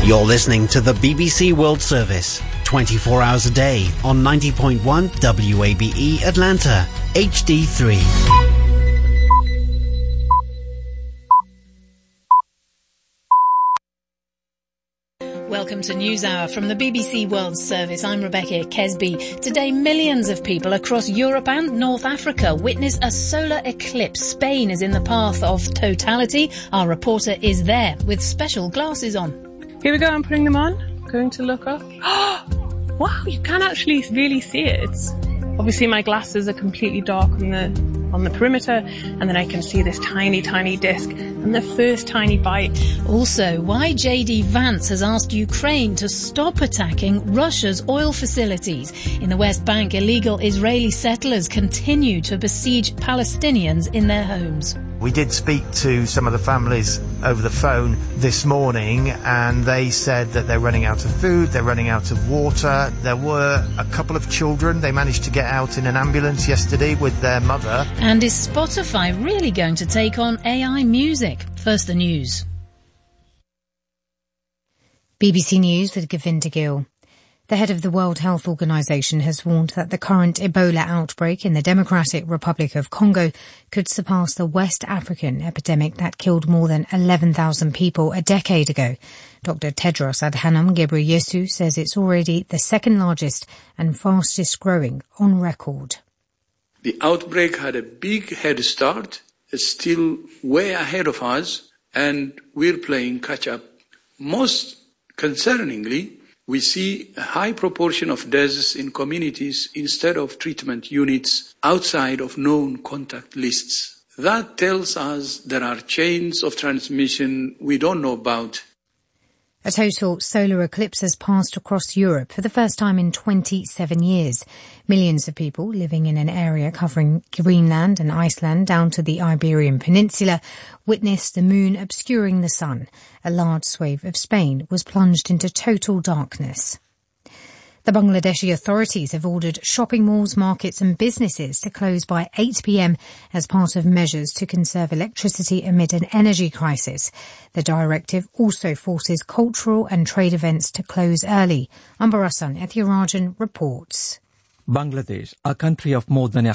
You're listening to the BBC World Service, 24 hours a day on 90.1 WABE Atlanta, HD3. Welcome to NewsHour from the BBC World Service. I'm Rebecca Kesby. Today, millions of people across Europe and North Africa witness a solar eclipse. Spain is in the path of totality. Our reporter is there with special glasses on. Here we go, I'm putting them on. Going to look up. Wow, you can actually really see it. It's obviously my glasses are completely dark on the perimeter, and then I can see this tiny, tiny disc and the first tiny bite. Also, why J.D. Vance has asked Ukraine to stop attacking Russia's oil facilities. In the West Bank, illegal Israeli settlers continue to besiege Palestinians in their homes. We did speak to some of the families over the phone this morning, and they said that they're running out of food, they're running out of water. There were a couple of children. They managed to get out in an ambulance yesterday with their mother. And is Spotify really going to take on AI music? First, the news. BBC News with Govinda Gill. The head of the World Health Organization has warned that the current Ebola outbreak in the Democratic Republic of Congo could surpass the West African epidemic that killed more than 11,000 people a decade ago. Dr. Tedros Adhanom Ghebreyesus says it's already the second largest and fastest growing on record. The outbreak had a big head start. It's still way ahead of us, and we're playing catch up. Most concerningly, we see a high proportion of deaths in communities instead of treatment units outside of known contact lists. That tells us there are chains of transmission we don't know about. A total solar eclipse has passed across Europe for the first time in 27 years. Millions of people living in an area covering Greenland and Iceland down to the Iberian Peninsula witnessed the moon obscuring the sun. A large swathe of Spain was plunged into total darkness. The Bangladeshi authorities have ordered shopping malls, markets and businesses to close by 8 p.m. as part of measures to conserve electricity amid an energy crisis. The directive also forces cultural and trade events to close early. Ambarasan Ethirajan reports. Bangladesh, a country of more than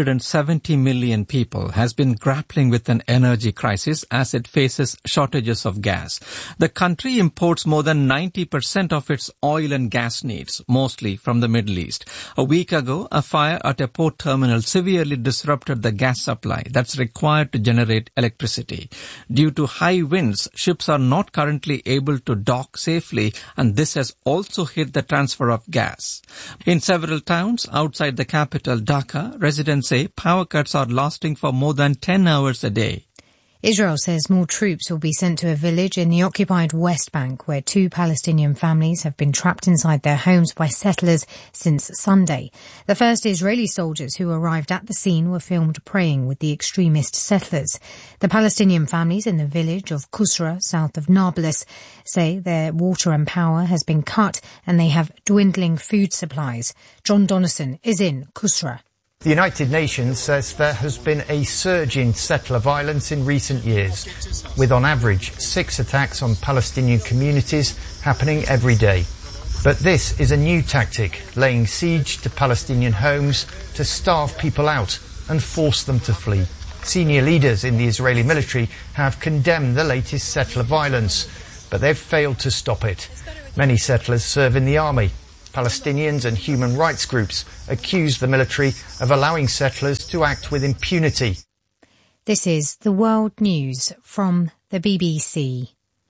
170 million people, has been grappling with an energy crisis as it faces shortages of gas. The country imports more than 90% of its oil and gas needs, mostly from the Middle East. A week ago, a fire at a port terminal severely disrupted the gas supply that's required to generate electricity. Due to high winds, ships are not currently able to dock safely, and this has also hit the transfer of gas. In several towns outside the capital, Dhaka, residents say power cuts are lasting for more than 10 hours a day. Israel says more troops will be sent to a village in the occupied West Bank where 2 Palestinian families have been trapped inside their homes by settlers since Sunday. The first Israeli soldiers who arrived at the scene were filmed praying with the extremist settlers. The Palestinian families in the village of Kusra, south of Nablus, say their water and power has been cut and they have dwindling food supplies. John Donnison is in Kusra. The United Nations says there has been a surge in settler violence in recent years, with on average 6 attacks on Palestinian communities happening every day. But this is a new tactic, laying siege to Palestinian homes to starve people out and force them to flee. Senior leaders in the Israeli military have condemned the latest settler violence, but they've failed to stop it. Many settlers serve in the army. Palestinians and human rights groups accuse the military of allowing settlers to act with impunity. This is the World News from the BBC.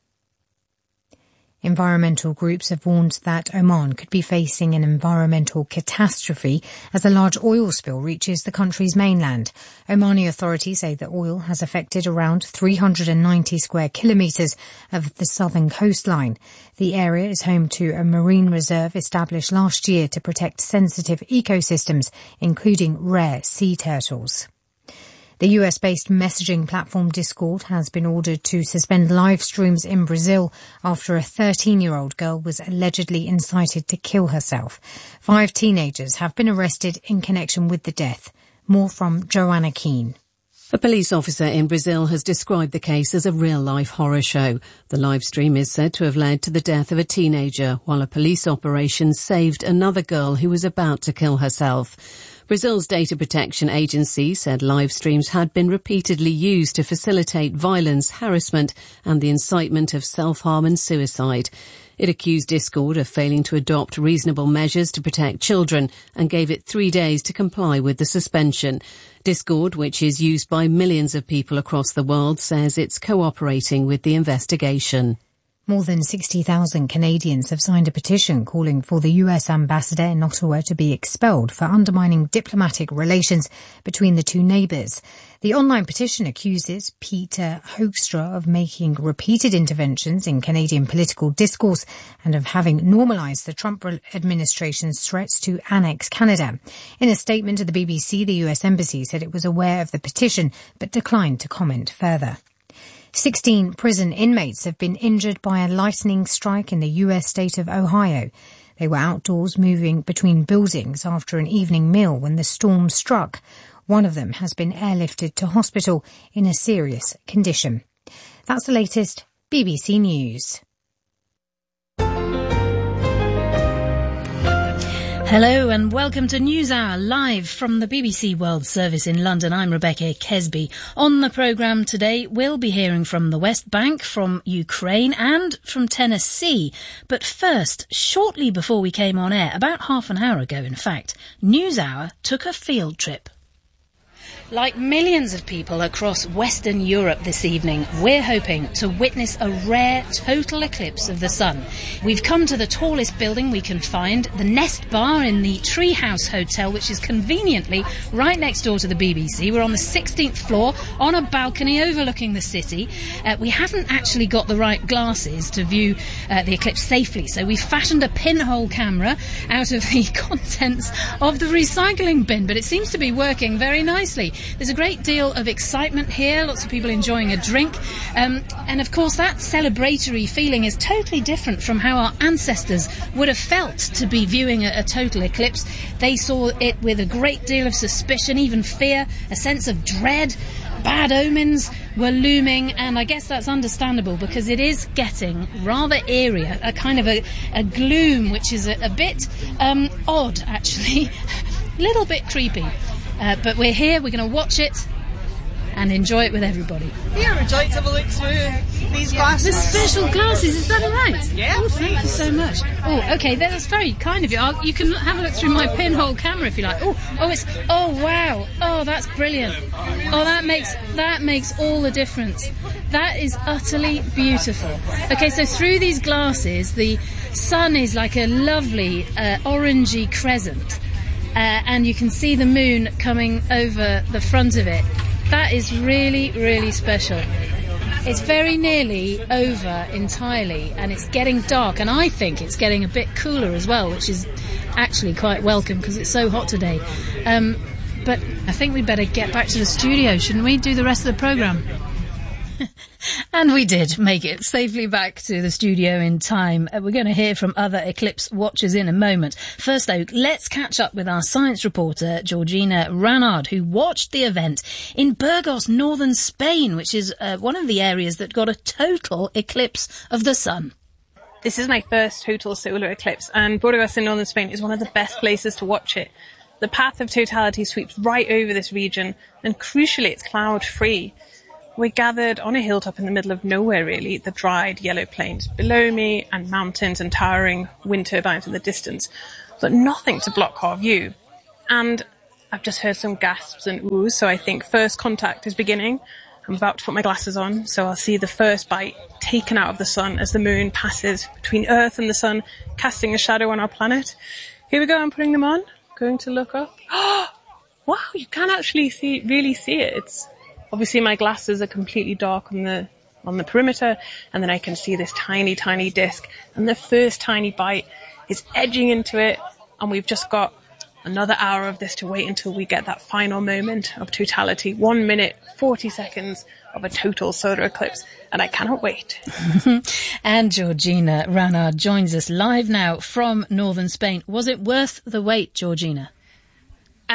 Environmental groups have warned that Oman could be facing an environmental catastrophe as a large oil spill reaches the country's mainland. Omani authorities say the oil has affected around 390 square kilometres of the southern coastline. The area is home to a marine reserve established last year to protect sensitive ecosystems, including rare sea turtles. The US-based messaging platform Discord has been ordered to suspend live streams in Brazil after a 13-year-old girl was allegedly incited to kill herself. 5 teenagers have been arrested in connection with the death. More from Joanna Keane. A police officer in Brazil has described the case as a real-life horror show. The live stream is said to have led to the death of a teenager, while a police operation saved another girl who was about to kill herself. Brazil's data protection agency said live streams had been repeatedly used to facilitate violence, harassment and the incitement of self-harm and suicide. It accused Discord of failing to adopt reasonable measures to protect children and gave it 3 days to comply with the suspension. Discord, which is used by millions of people across the world, says it's cooperating with the investigation. More than 60,000 Canadians have signed a petition calling for the US ambassador in Ottawa to be expelled for undermining diplomatic relations between the two neighbours. The online petition accuses Peter Hoekstra of making repeated interventions in Canadian political discourse and of having normalised the Trump administration's threats to annex Canada. In a statement to the BBC, the US Embassy said it was aware of the petition but declined to comment further. 16 prison inmates have been injured by a lightning strike in the US state of Ohio. They were outdoors moving between buildings after an evening meal when the storm struck. One of them has been airlifted to hospital in a serious condition. That's the latest BBC News. Hello and welcome to NewsHour, live from the BBC World Service in London. I'm Rebecca Kesby. On the programme today, we'll be hearing from the West Bank, from Ukraine and from Tennessee. But first, shortly before we came on air, about half an hour ago in fact, NewsHour took a field trip. Like millions of people across Western Europe this evening, we're hoping to witness a rare total eclipse of the sun. We've come to the tallest building we can find, the Nest Bar in the Treehouse Hotel, which is conveniently right next door to the BBC. We're on the 16th floor on a balcony overlooking the city. We haven't actually got the right glasses to view the eclipse safely, so we've fashioned a pinhole camera out of the contents of the recycling bin, but it seems to be working very nicely. There's a great deal of excitement here, lots of people enjoying a drink, and of course that celebratory feeling is totally different from how our ancestors would have felt to be viewing a total eclipse. They saw it with a great deal of suspicion, even fear, a sense of dread. Bad omens were looming, and I guess that's understandable because it is getting rather eerie, a kind of a gloom which is a bit odd actually, a little bit creepy. But we're here, we're going to watch it and enjoy it with everybody. Here, would you like to have a look through these glasses? The special glasses, is that all right? Yeah. Oh, thank you so much. Oh, okay, that's very kind of you. You can have a look through my pinhole camera if you like. Oh, wow. Oh, that's brilliant. Oh, that makes all the difference. That is utterly beautiful. Okay, so through these glasses, the sun is like a lovely orangey crescent. And you can see the moon coming over the front of it. That is really, really special. It's very nearly over entirely, and it's getting dark, and I think it's getting a bit cooler as well, which is actually quite welcome because it's so hot today. But I think we'd better get back to the studio, shouldn't we? Do the rest of the programme. And we did make it safely back to the studio in time. We're going to hear from other eclipse watchers in a moment. First, though, let's catch up with our science reporter, Georgina Ranard, who watched the event in Burgos, northern Spain, which is one of the areas that got a total eclipse of the sun. This is my first total solar eclipse, and Burgos in northern Spain is one of the best places to watch it. The path of totality sweeps right over this region, and crucially, it's cloud-free. We're gathered on a hilltop in the middle of nowhere, really, the dried yellow plains below me and mountains and towering wind turbines in the distance, but nothing to block our view. And I've just heard some gasps and oohs, so I think first contact is beginning. I'm about to put my glasses on, so I'll see the first bite taken out of the sun as the moon passes between Earth and the sun, casting a shadow on our planet. Here we go, I'm putting them on, going to look up. Wow, you can actually really see it. It's obviously my glasses are completely dark on the perimeter, and then I can see this tiny, tiny disc, and the first tiny bite is edging into it, and we've just got another hour of this to wait until we get that final moment of totality. 1 minute, 40 seconds of a total solar eclipse, and I cannot wait. And Georgina Ranard joins us live now from northern Spain. Was it worth the wait, Georgina? I mean,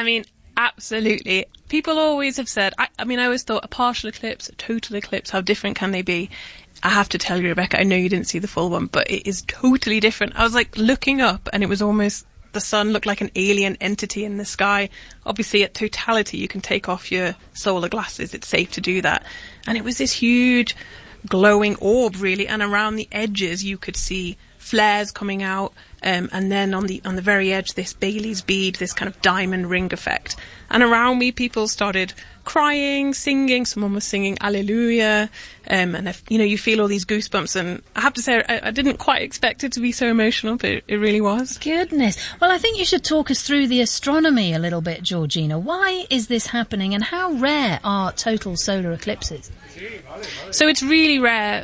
Absolutely. People always have said, I mean, I always thought a partial eclipse, a total eclipse, how different can they be? I have to tell you, Rebecca, I know you didn't see the full one, but it is totally different. I was like looking up and it was almost, the sun looked like an alien entity in the sky. Obviously at totality you can take off your solar glasses, it's safe to do that. And it was this huge glowing orb really, and around the edges you could see flares coming out, and then on the very edge this Bailey's bead, this kind of diamond ring effect. And around me people started crying, singing, someone was singing Alleluia, and if, you know, you feel all these goosebumps, and I have to say I didn't quite expect it to be so emotional, but it really was. Goodness. Well, I think you should talk us through the astronomy a little bit, Georgina. Why is this happening, and how rare are total solar eclipses? So it's really rare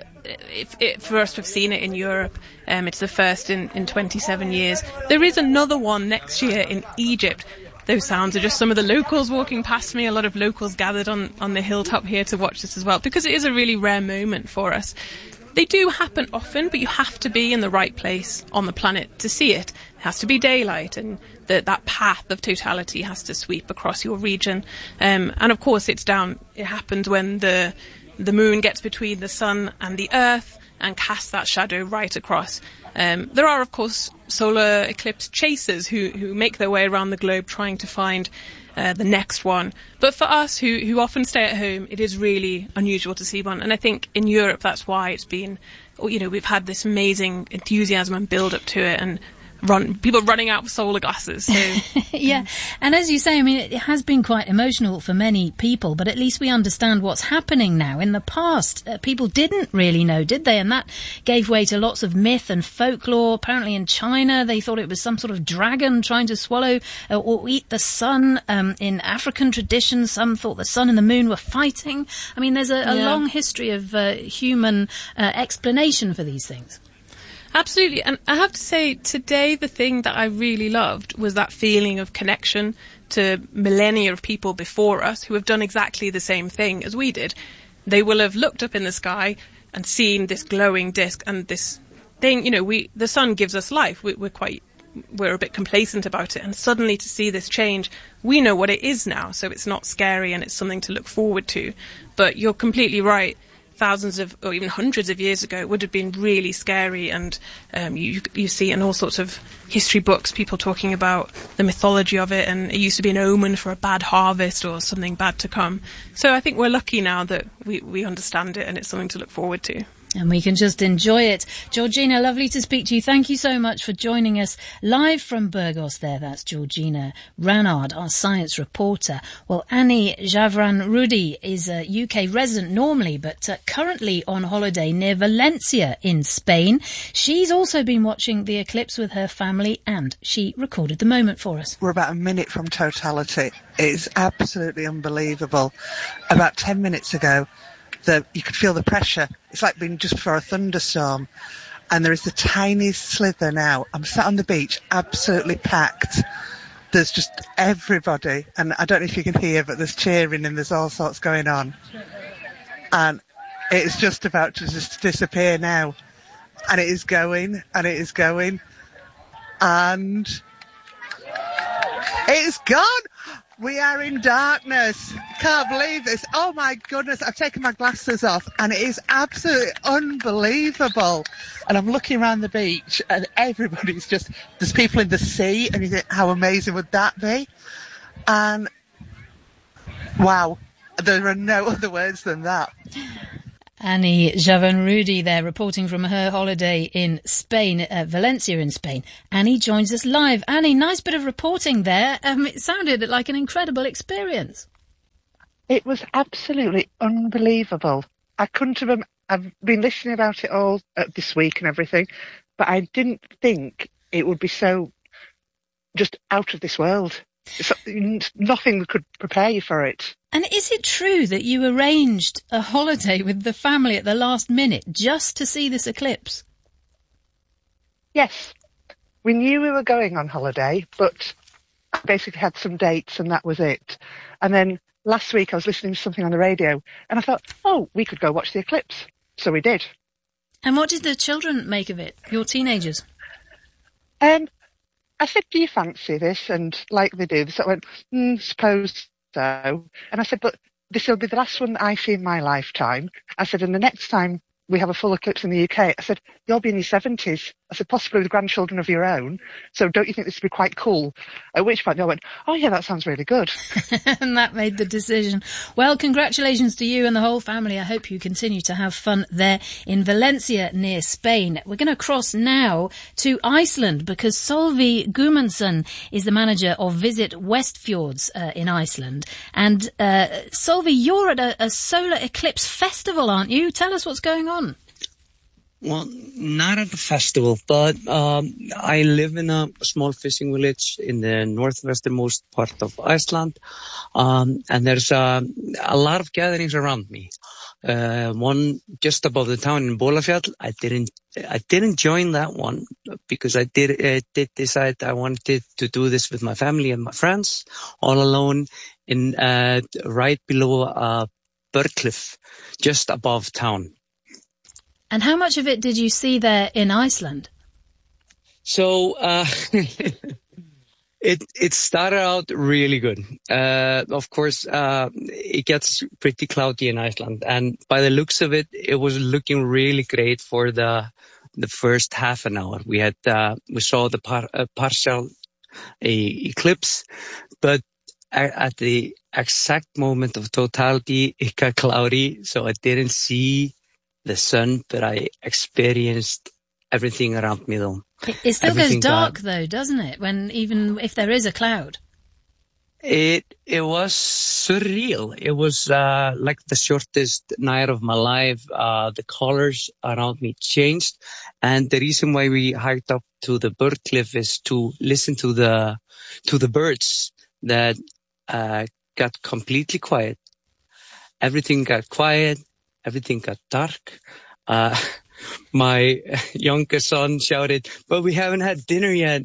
for us to have seen it in Europe. It's the first in 27 years. There is another one next year in Egypt. Those sounds are just some of the locals walking past me. A lot of locals gathered on the hilltop here to watch this as well, because it is a really rare moment for us. They do happen often, but you have to be in the right place on the planet to see it. It has to be daylight, and that path of totality has to sweep across your region. And of course it happens when the moon gets between the sun and the earth and casts that shadow right across. There are, of course, solar eclipse chasers who make their way around the globe trying to find the next one. But for us, who often stay at home, it is really unusual to see one. And I think in Europe, that's why it's been, you know, we've had this amazing enthusiasm and build-up to it, and people running out with solar glasses. So. Yeah, and as you say, I mean, it has been quite emotional for many people, but at least we understand what's happening now. In the past, people didn't really know, did they? And that gave way to lots of myth and folklore. Apparently in China, they thought it was some sort of dragon trying to swallow or eat the sun. In African traditions, some thought the sun and the moon were fighting. I mean, there's a long history of human explanation for these things. Absolutely. And I have to say, today the thing that I really loved was that feeling of connection to millennia of people before us who have done exactly the same thing as we did. They will have looked up in the sky and seen this glowing disc and this thing, you know, the sun gives us life. We're a bit complacent about it. And suddenly to see this change, we know what it is now. So it's not scary and it's something to look forward to. But you're completely right. Thousands of, or even hundreds of years ago, it would have been really scary, and you see in all sorts of history books people talking about the mythology of it, and it used to be an omen for a bad harvest or something bad to come. So I think we're lucky now that we understand it, and it's something to look forward to. And we can just enjoy it. Georgina, lovely to speak to you. Thank you so much for joining us live from Burgos there. That's Georgina Ranard, our science reporter. Well, Annie Javran-Rudy is a UK resident normally, but currently on holiday near Valencia in Spain. She's also been watching the eclipse with her family, and she recorded the moment for us. We're about a minute from totality. It's absolutely unbelievable. About 10 minutes ago, you could feel the pressure. It's like being just before a thunderstorm. And there is the tiniest slither now. I'm sat on the beach, absolutely packed. There's just everybody. And I don't know if you can hear, but there's cheering and there's all sorts going on. And it's just about to just disappear now. And it is going, and it is going. And it's gone! We are in darkness. Can't believe this. Oh my goodness, I've taken my glasses off and it is absolutely unbelievable. And I'm looking around the beach and everybody's just, there's people in the sea and you think, how amazing would that be? And wow, there are no other words than that. Annie Javran-Rudy there, reporting from her holiday in Spain, Valencia in Spain. Annie joins us live. Annie, nice bit of reporting there. It sounded like an incredible experience. It was absolutely unbelievable. I couldn't have, I've been listening about it all this week and everything, but I didn't think it would be so just out of this world. Nothing could prepare you for it. And is it true that you arranged a holiday with the family at the last minute just to see this eclipse? Yes. We knew we were going on holiday, but I basically had some dates and that was it. And then last week I was listening to something on the radio and I thought, oh, we could go watch the eclipse. So we did. And what did the children make of it, your teenagers? I said, do you fancy this? And like they do, they sort of went, suppose so. And I said, but this will be the last one that I see in my lifetime. I said, and the next time we have a full eclipse in the UK, I said, you'll be in your 70s. I said, possibly with grandchildren of your own. So don't you think this would be quite cool? At which point they all went, oh yeah, that sounds really good. And that made the decision. Well, congratulations to you and the whole family. I hope you continue to have fun there in Valencia near Spain. We're going to cross now to Iceland because Solveig Guðmundsson is the manager of Visit Westfjords in Iceland. And Solveig, you're at a solar eclipse festival, aren't you? Tell us what's going on. Well, not at a festival, but I live in a small fishing village in the northwesternmost part of Iceland, and there's a lot of gatherings around me. One just above the town in Bolafjall. I didn't join that one because I did decide I wanted to do this with my family and my friends, all alone in right below Birkliff, just above town. And how much of it did you see there in Iceland? So, it started out really good. Of course, it gets pretty cloudy in Iceland. And by the looks of it, it was looking really great for the first half an hour. We saw the partial eclipse, but at the exact moment of totality, it got cloudy. So I didn't see the sun, but I experienced everything around me though. It still goes dark though, doesn't it? Even if there is a cloud. It was surreal. It was like the shortest night of my life. The colors around me changed, and the reason why we hiked up to the Birkliff is to listen to the birds that got completely quiet. Everything got quiet. Everything got dark. My younger son shouted, but we haven't had dinner yet.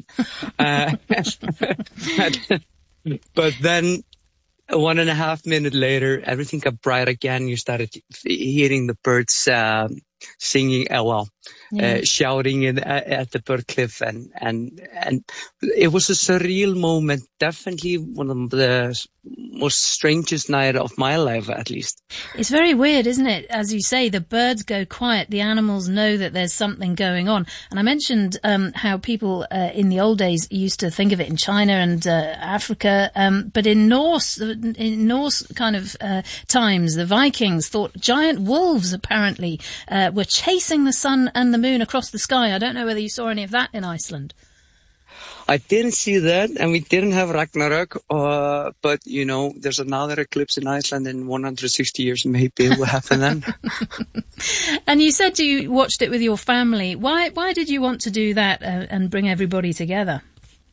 But then 1.5 minutes later, everything got bright again. You started hearing the birds singing, shouting at the Birkliff, and it was a surreal moment. Definitely one of the most strangest night of my life, at least. It's very weird, isn't it? As you say, the birds go quiet. The animals know that there's something going on. And I mentioned how people in the old days used to think of it in China and Africa, but in Norse kind of times, the Vikings thought giant wolves apparently were chasing the sun and the moon across the sky. I don't know whether you saw any of that in Iceland. I didn't see that, and we didn't have Ragnarök, but, there's another eclipse in Iceland in 160 years. Maybe it will happen then. And you said you watched it with your family. Why did you want to do that and bring everybody together?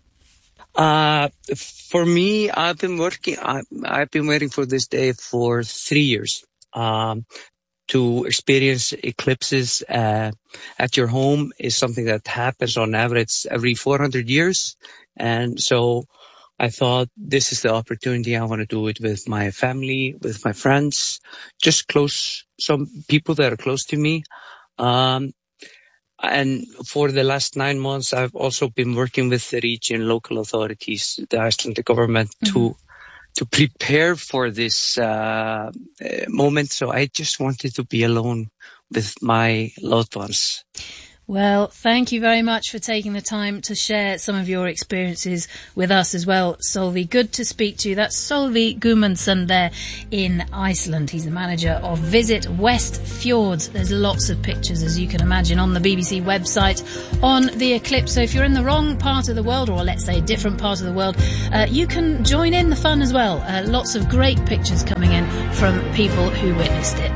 For me, I've been waiting for this day for 3 years. To experience eclipses at your home is something that happens on average every 400 years. And so I thought this is the opportunity. I want to do it with my family, with my friends, just some people that are close to me. And for the last 9 months, I've also been working with the region, local authorities, the Icelandic government to prepare for this moment. So I just wanted to be alone with my loved ones. Well, thank you very much for taking the time to share some of your experiences with us as well, Solveig. Good to speak to you. That's Solveig Guðmundsson there in Iceland. He's the manager of Visit Westfjords. There's lots of pictures, as you can imagine, on the BBC website on the eclipse. So if you're in the wrong part of the world, or let's say a different part of the world, you can join in the fun as well. Lots of great pictures coming in from people who witnessed it.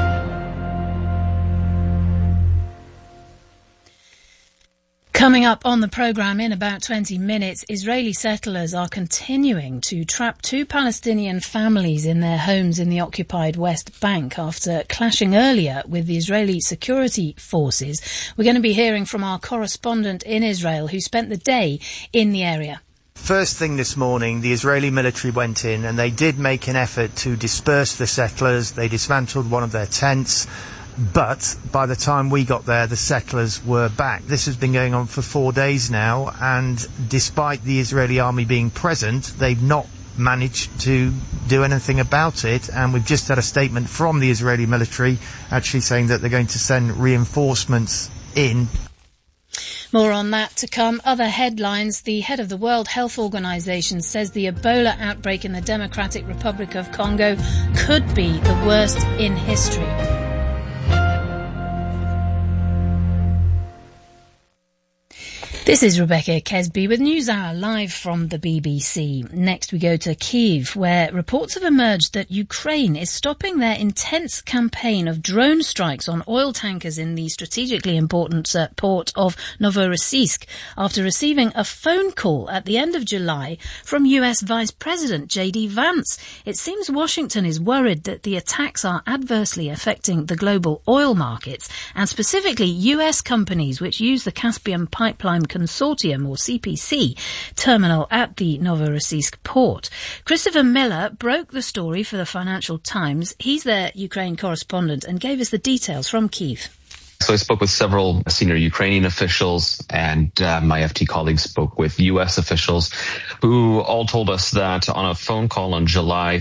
Coming up on the programme in about 20 minutes, Israeli settlers are continuing to trap 2 Palestinian families in their homes in the occupied West Bank after clashing earlier with the Israeli security forces. We're going to be hearing from our correspondent in Israel who spent the day in the area. First thing this morning, the Israeli military went in and they did make an effort to disperse the settlers. They dismantled one of their tents. But by the time we got there, the settlers were back. This has been going on for 4 days now, and despite the Israeli army being present, they've not managed to do anything about it. And we've just had a statement from the Israeli military actually saying that they're going to send reinforcements in. More on that to come. Other headlines. The head of the World Health Organization says the Ebola outbreak in the Democratic Republic of Congo could be the worst in history. This is Rebecca Kesby with NewsHour live from the BBC. Next we go to Kyiv, where reports have emerged that Ukraine is stopping their intense campaign of drone strikes on oil tankers in the strategically important port of Novorossiysk after receiving a phone call at the end of July from US Vice President J.D. Vance. It seems Washington is worried that the attacks are adversely affecting the global oil markets and specifically US companies which use the Caspian Pipeline Consortium, or CPC, terminal at the Novorossiysk port. Christopher Miller broke the story for the Financial Times. He's their Ukraine correspondent and gave us the details from Kyiv. So I spoke with several senior Ukrainian officials, and my FT colleagues spoke with U.S. officials who all told us that on a phone call on July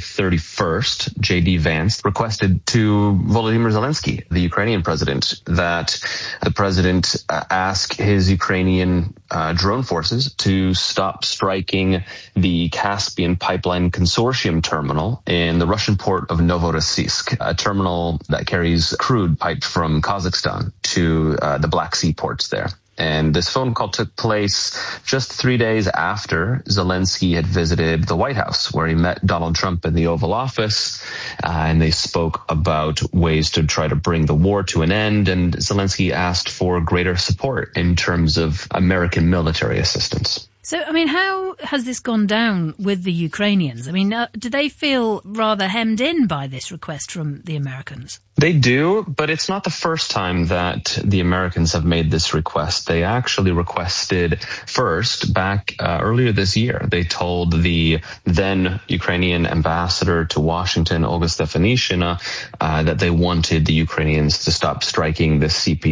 31st, J.D. Vance requested to Volodymyr Zelensky, the Ukrainian president, that the president ask his Ukrainian drone forces to stop striking the Caspian Pipeline Consortium terminal in the Russian port of Novorossiysk, a terminal that carries crude piped from Kazakhstan to the Black Sea ports there. And this phone call took place just 3 days after Zelensky had visited the White House, where he met Donald Trump in the Oval Office, and they spoke about ways to try to bring the war to an end. And Zelensky asked for greater support in terms of American military assistance. So, I mean, how has this gone down with the Ukrainians? I mean, do they feel rather hemmed in by this request from the Americans? They do, but it's not the first time that the Americans have made this request. They actually requested first back earlier this year. They told the then Ukrainian ambassador to Washington, Olga Stefanishina, that they wanted the Ukrainians to stop striking the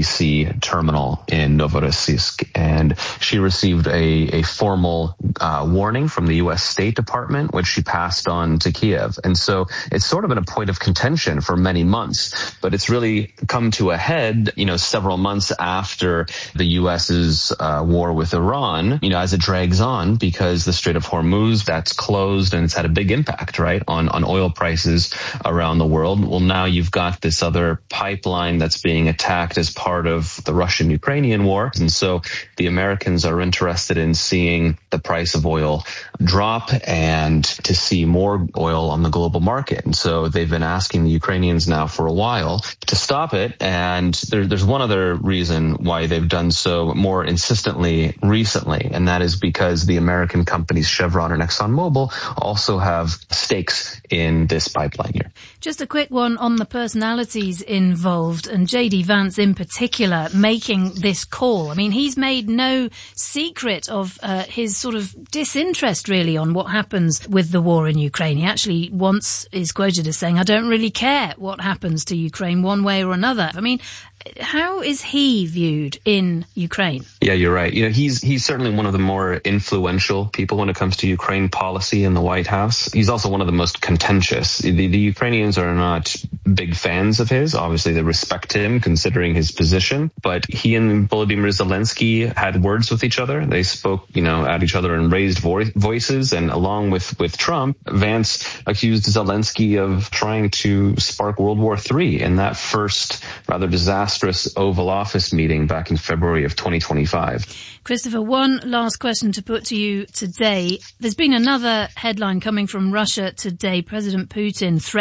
CPC terminal in Novorossiysk. And she received a formal warning from the U.S. State Department, which she passed on to Kiev. And so it's sort of been a point of contention for many months. But it's really come to a head, several months after the U.S.'s war with Iran, as it drags on, because the Strait of Hormuz, that's closed and it's had a big impact, right, on oil prices around the world. Well, now you've got this other pipeline that's being attacked as part of the Russian-Ukrainian war. And so the Americans are interested in seeing the price of oil drop and to see more oil on the global market. And so they've been asking the Ukrainians now for a while to stop it. And there's one other reason why they've done so more insistently recently, and that is because the American companies Chevron and ExxonMobil also have stakes in this pipeline here. Just a quick one on the personalities involved, and J.D. Vance in particular making this call. I mean, he's made no secret of his sort of disinterest really on what happens with the war in Ukraine. He actually once is quoted as saying, "I don't really care what happens to Ukraine one way or another." I mean, how is he viewed in Ukraine? Yeah, you're right. He's certainly one of the more influential people when it comes to Ukraine policy in the White House. He's also one of the most contentious. The Ukrainians are not big fans of his. Obviously, they respect him considering his position. But he and Volodymyr Zelensky had words with each other. They spoke, at each other in raised voices. And along with Trump, Vance accused Zelensky of trying to spark World War III in that first rather disastrous Oval Office meeting back in February of 2025. Christopher, one last question to put to you today. There's been another headline coming from Russia today. President Putin